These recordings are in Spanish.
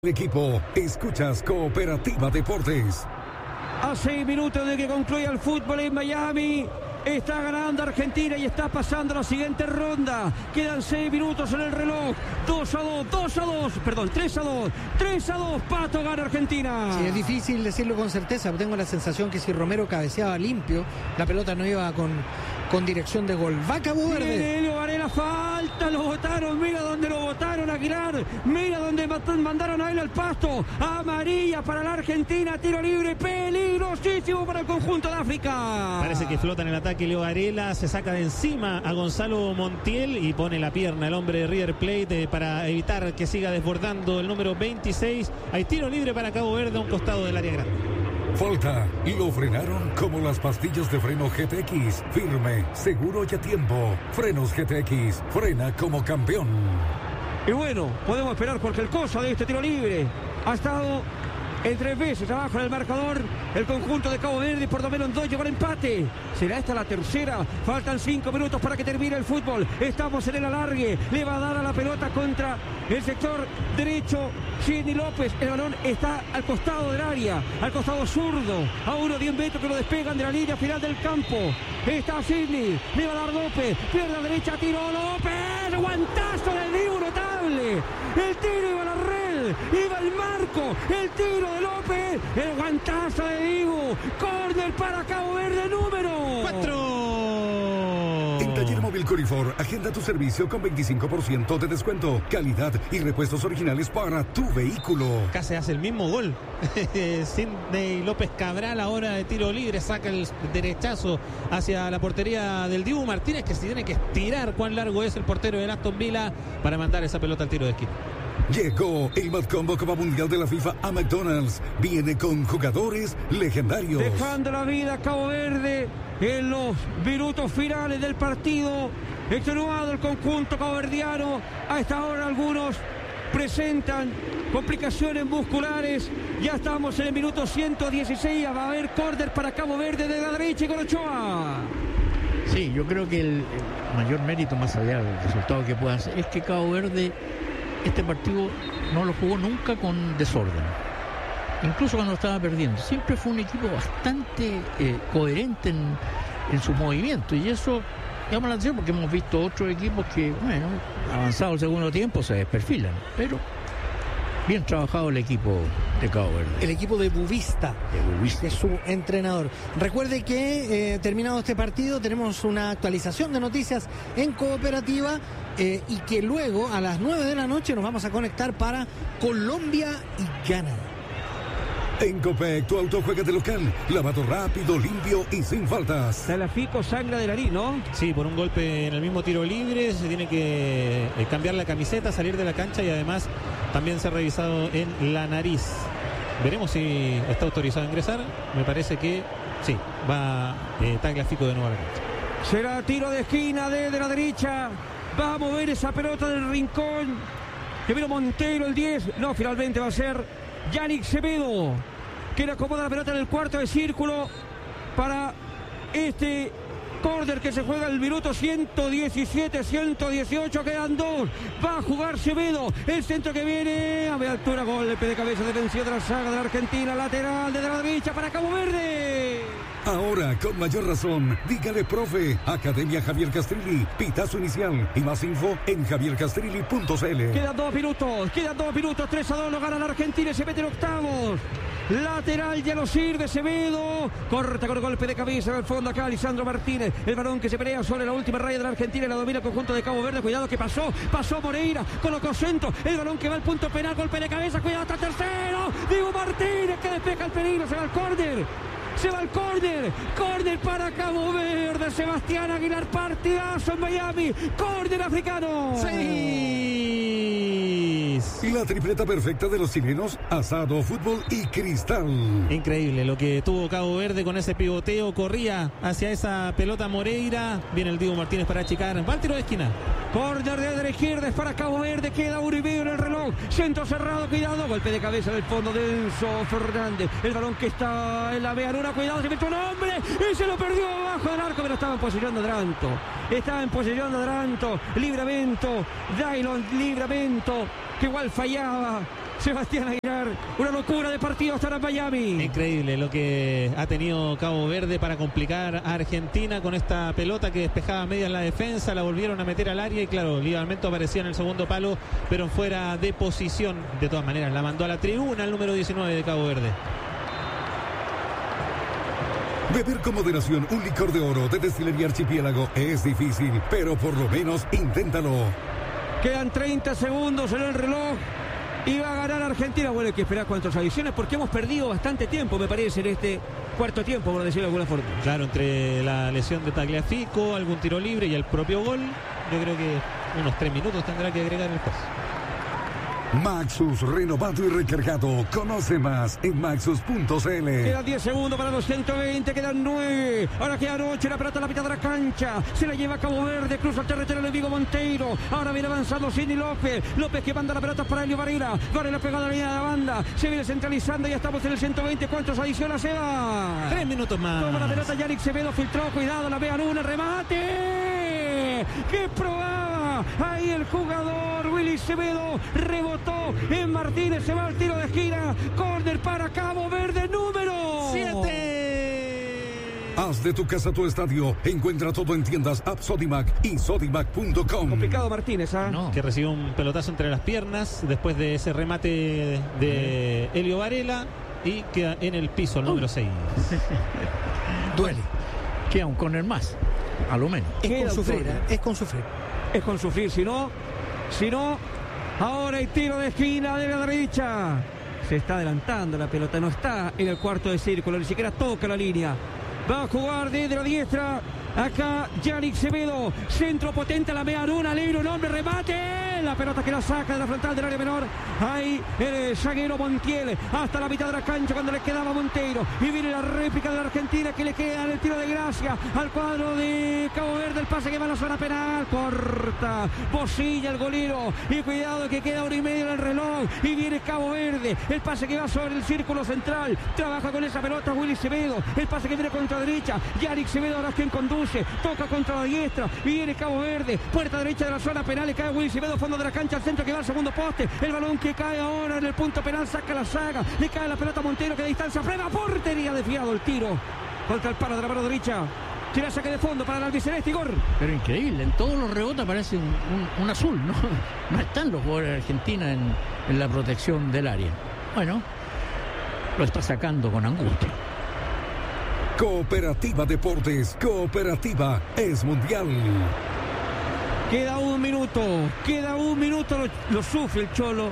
Equipo, escuchas Cooperativa Deportes. A 6 minutos de que concluya el fútbol en Miami. Está ganando Argentina y está pasando la siguiente ronda. Quedan 6 minutos en el reloj. 3-2. Pato, gana Argentina. Sí, es difícil decirlo con certeza, pero tengo la sensación que si Romero cabeceaba limpio, la pelota no iba con dirección de gol. Va Cabo Verde. Helio Varela, falta, lo votaron. Mira dónde lo votaron, Aguilar. Mira dónde mandaron a él al pasto. Amarilla para la Argentina. Tiro libre, peligrosísimo para el conjunto de África. Parece que flota en el ataque Leo Varela, se saca de encima a Gonzalo Montiel y pone la pierna el hombre de River Plate para evitar que siga desbordando el número 26. Hay tiro libre para Cabo Verde a un costado del área grande. Falta, y lo frenaron como las pastillas de freno GTX. Firme, seguro y a tiempo. Frenos GTX, frena como campeón. Y bueno, podemos esperar cualquier cosa de este tiro libre. Ha estado en 3 veces abajo en el marcador el conjunto de Cabo Verde, por lo menos en 2 llegó al empate. ¿Será esta la tercera? Faltan 5 minutos para que termine el fútbol. Estamos en el alargue. Le va a dar a la pelota contra el sector derecho Sidney López. El balón está al costado del área, al costado zurdo, a 10 metros que lo despegan de la línea final del campo. Está Sidney, le va a dar López, pierde a derecha, tiro López, guantazo del Dibu, notable. El tiro iba a la red, iba al marco, el tiro de López, el guantazo de Dibu. Córner para Cabo Verde, número 4. En Taller Móvil Corifor, agenda tu servicio con 25% de descuento, calidad y repuestos originales para tu vehículo. Casi hace el mismo gol. Sidney López Cabral ahora de tiro libre, saca el derechazo hacia la portería del Dibu Martínez, que se tiene que estirar cuán largo es el portero del Aston Villa para mandar esa pelota al tiro de esquina. Llegó el Mad Combo Copa Mundial de la FIFA a McDonald's. Viene con jugadores legendarios. Dejando la vida a Cabo Verde en los minutos finales del partido. Extenuado el conjunto caboverdiano. A esta hora algunos presentan complicaciones musculares. Ya estamos en el minuto 116. Va a haber córner para Cabo Verde de la derecha y con Ochoa. Sí, yo creo que el mayor mérito, más allá del resultado que pueda hacer, es que Cabo Verde este partido no lo jugó nunca con desorden, incluso cuando estaba perdiendo. Siempre fue un equipo bastante coherente en su movimiento, y eso llama la atención porque hemos visto otros equipos que, bueno, avanzado el segundo tiempo se desperfilan, pero bien trabajado el equipo de Cabo Verde. El equipo de Bubista, es su entrenador. Recuerde que terminado este partido tenemos una actualización de noticias en Cooperativa y que luego a las 9 de la noche nos vamos a conectar para Colombia y Ghana. En Copec, tu auto juega de local, lavado rápido, limpio y sin faltas. Salafico sangra de nariz, ¿no? Sí, por un golpe en el mismo tiro libre, se tiene que cambiar la camiseta, salir de la cancha y además también se ha revisado en la nariz. Veremos si está autorizado a ingresar. Me parece que sí, va Tagliafico de nuevo a la cancha. Será tiro de esquina desde la derecha. Va a mover esa pelota del rincón. Que vino Montero, el 10. No, finalmente va a ser Yannick Semedo, que le acomoda la pelota en el cuarto de círculo para este córner que se juega el minuto 117, 118, quedan 2. Va a jugar Semedo, el centro que viene a media altura, golpe de cabeza defensivo de la saga de la Argentina, lateral desde la derecha para Cabo Verde. Ahora, con mayor razón, dígale profe, Academia Javier Castrilli, pitazo inicial y más info en javiercastrilli.cl. Quedan 2 minutos, 3-2, lo gana la Argentina y se mete en octavos. Lateral ya no sirve Semedo, corta con el golpe de cabeza en el fondo acá Lisandro Martínez, el balón que se pelea sobre la última raya de la Argentina y la domina el conjunto de Cabo Verde. Cuidado que pasó Moreira, colocó centro, el balón que va al punto penal, golpe de cabeza, cuidado hasta el tercero, Dibu Martínez que despeja el peligro, se va al córner. Se va el córner para Cabo Verde. Sebastián Aguilar, partidazo en Miami. Córner africano. 6. Y la tripleta perfecta de los chilenos, asado, fútbol y cristal. Increíble lo que tuvo Cabo Verde con ese pivoteo. Corría hacia esa pelota Moreira. Viene el Dibu Martínez para achicar. Va al tiro de esquina. Córner de izquierda es para Cabo Verde. Queda 1 y medio en el reloj. Centro cerrado, cuidado. Golpe de cabeza del fondo de Enzo Fernández. El balón que está en la media luna. Cuidado, se metió un hombre y se lo perdió abajo del arco, pero estaba en posesión de Dranto. Livramento, Dailon, Livramento, que igual fallaba. Sebastián Aguilar. Una locura de partido hasta en Miami. Increíble lo que ha tenido Cabo Verde para complicar a Argentina con esta pelota que despejaba media en la defensa, la volvieron a meter al área y claro, Livramento aparecía en el segundo palo, pero fuera de posición. De todas maneras, la mandó a la tribuna el número 19 de Cabo Verde. Beber con moderación un licor de oro de Destilería Archipiélago es difícil, pero por lo menos inténtalo. Quedan 30 segundos en el reloj. Y va a ganar Argentina. Bueno, hay que esperar cuántas adiciones porque hemos perdido bastante tiempo, me parece, en este cuarto tiempo, por decirlo de alguna forma. Claro, entre la lesión de Tagliafico, algún tiro libre y el propio gol, yo creo que unos 3 minutos tendrá que agregar el juez. Maxus, renovado y recargado. Conoce más en maxus.cl. Quedan 10 segundos para los 120, quedan 9. Ahora queda 8, la pelota a la mitad de la cancha. Se la lleva Cabo Verde, cruza el territorio de Vigo Monteiro. Ahora viene avanzando Sidney López. López que manda la pelota para Elio Varela. Varela pegada a la línea de la banda. Se viene centralizando, ya estamos en el 120. ¿Cuántos adiciona se va? 3 minutos más. Toma la pelota, Yannick Sevedo filtró, cuidado, la vea Luna, remate. ¡Qué probaba! Ahí el jugador Willy Sevedo rebotó en Martínez, se va al tiro de esquina. Córner para Cabo Verde, número 7. Haz de tu casa tu estadio. Encuentra todo en tiendas App Sodimac y Sodimac.com. Complicado Martínez, ¿ah? No. Que recibió un pelotazo entre las piernas después de ese remate de Elio Varela y queda en el piso el número 6. Duele. Queda un córner más, a lo menos. Es con sufrir, es con sufrir. Es con sufrir, si no, ahora hay tiro de esquina de la derecha. Se está adelantando la pelota, no está en el cuarto de círculo, ni siquiera toca la línea. Va a jugar desde la diestra. Acá Yannick Sevedo, centro potente a la media luna, alegre un hombre, remate, la pelota que la saca de la frontal del área menor, ahí el zaguero Montiel, hasta la mitad de la cancha cuando le quedaba Monteiro, y viene la réplica de la Argentina que le queda en el tiro de gracia al cuadro de Cabo Verde, el pase que va a la zona penal, corta, Bocilla el golero, y cuidado que queda 1 y medio en el reloj, y viene Cabo Verde, el pase que va sobre el círculo central, trabaja con esa pelota Willy Sevedo, el pase que viene contra derecha, Yannick Sevedo ahora es quien conduce, toca contra la diestra, viene Cabo Verde, puerta derecha de la zona penal, le cae Willy Sevedo, fondo de la cancha, al centro que va al segundo poste, el balón que cae ahora en el punto penal, saca la saga, le cae la pelota a Monteiro que a distancia frena, portería, desviado el tiro, contra el palo de la mano derecha, tira saque de fondo para el albiceleste, Igor. Pero increíble, en todos los rebotes aparece un azul, ¿no? No están los jugadores de Argentina en la protección del área. Bueno, lo está sacando con angustia. Cooperativa Deportes, Cooperativa es mundial. Queda un minuto, lo sufre el Cholo.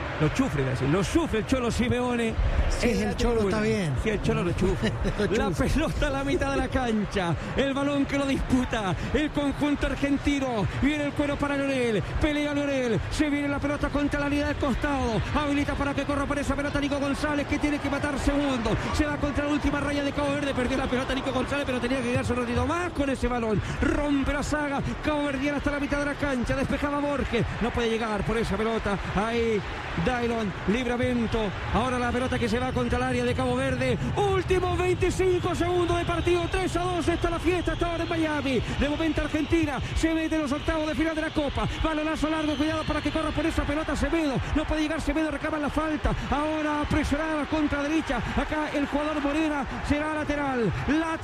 Lo sufre el Cholo Simeone. Si es el Cholo está bien. Si el Cholo lo sufre. La pelota a la mitad de la cancha. El balón que lo disputa el conjunto argentino. Viene el cuero para Leonel. Pelea Leonel. Se viene la pelota contra la línea del costado. Habilita para que corra por esa pelota Nico González, que tiene que matar segundo. Se va contra la última raya de Cabo Verde. Perdió la pelota Nico González, pero tenía que quedarse un ratito más con ese balón. Rompe la saga. Cabo Verdiana hasta la mitad de la cancha. Despejaba Borges. No puede llegar por esa pelota. Ahí Dailon, Livramento, ahora la pelota que se va contra el área de Cabo Verde, últimos 25 segundos de partido, 3-2, está la fiesta hasta ahora en Miami, de momento Argentina se mete en los octavos de final de la Copa, balonazo largo, cuidado para que corra por esa pelota Sevedo, no puede llegar Sevedo, reclama la falta, ahora presionada contra derecha, acá el jugador Morena, será lateral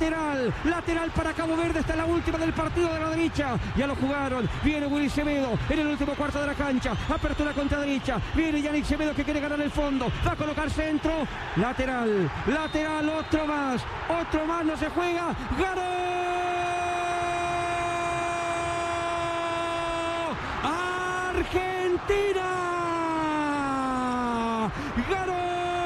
para Cabo Verde, está la última del partido de la derecha, ya lo jugaron, viene Willy Sevedo, en el último cuarto de la cancha, apertura contra derecha, viene Yannick Sevedo que quiere ganar el fondo, va a colocar centro, lateral, otro más, no se juega, ¡ganó! ¡Argentina! ¡Ganó!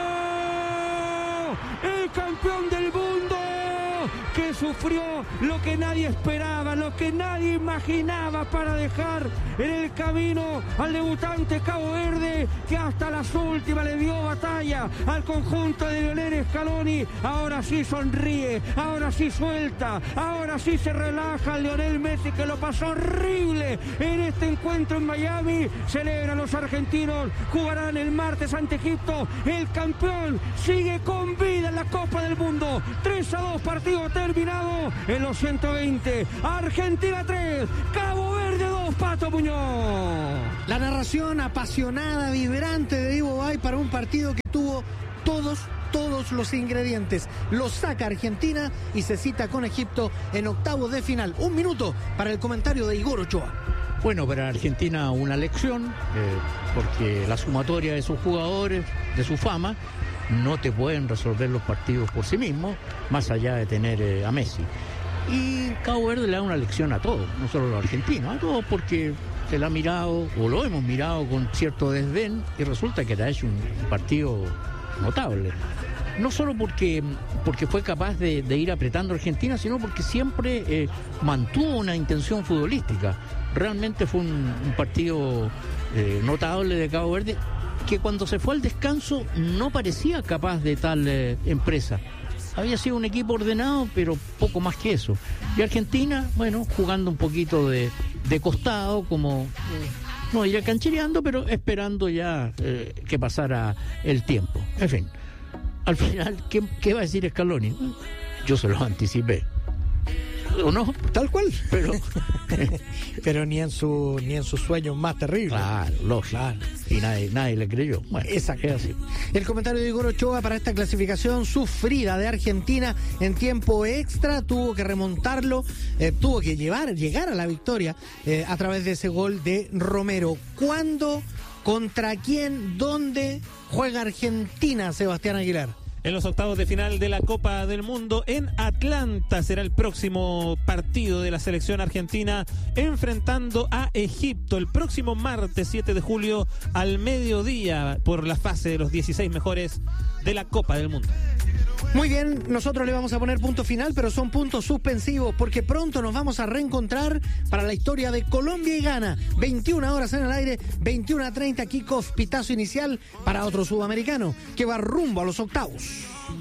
El campeón del mundo que sufrió lo que nadie esperaba, lo que nadie imaginaba para dejar en el camino al debutante Cabo Verde, que hasta las últimas le dio batalla al conjunto de Lionel Scaloni. Ahora sí sonríe, ahora sí suelta, ahora sí se relaja Lionel Messi, que lo pasó horrible en este encuentro en Miami. Celebran los argentinos, jugarán el martes ante Egipto. El campeón sigue con vida en la Copa del Mundo. 3-2, partido terminado en los 120. Argentina 3, Cabo Verde 2. Pato Muñoz. La narración apasionada, vibrante de Ivo Bay para un partido que tuvo todos los ingredientes. Lo saca Argentina y se cita con Egipto en octavos de final. 1 minuto para el comentario de Igor Ochoa. Bueno, para Argentina una lección, porque la sumatoria de sus jugadores, de su fama, no te pueden resolver los partidos por sí mismos, más allá de tener a Messi. Y Cabo Verde le da una lección a todos, no solo a los argentinos, a todos, porque se la ha mirado, o lo hemos mirado con cierto desdén, y resulta que te ha hecho un partido notable. No solo porque fue capaz de ir apretando a Argentina, sino porque siempre mantuvo una intención futbolística. Realmente fue un partido notable de Cabo Verde, que cuando se fue al descanso no parecía capaz de tal empresa. Había sido un equipo ordenado, pero poco más que eso. Y Argentina, bueno, jugando un poquito de costado, como no iría canchereando, pero esperando ya que pasara el tiempo. En fin, al final, ¿qué va a decir Scaloni? Yo se los anticipé. ¿O no? Tal cual. Pero ni en sus sueños más terribles. Claro, lógico. Claro. Y nadie le creyó. Bueno, exacto. Es así. El comentario de Igor Ochoa para esta clasificación sufrida de Argentina en tiempo extra. Tuvo que remontarlo, tuvo que llegar a la victoria a través de ese gol de Romero. ¿Cuándo, contra quién, dónde juega Argentina, Sebastián Aguilar? En los octavos de final de la Copa del Mundo en Atlanta será el próximo partido de la selección argentina enfrentando a Egipto el próximo martes 7 de julio al mediodía por la fase de los 16 mejores de la Copa del Mundo. Muy bien, nosotros le vamos a poner punto final, pero son puntos suspensivos porque pronto nos vamos a reencontrar para la historia de Colombia y Ghana. 21 horas en el aire, 21:30 kickoff, pitazo inicial para otro sudamericano que va rumbo a los octavos.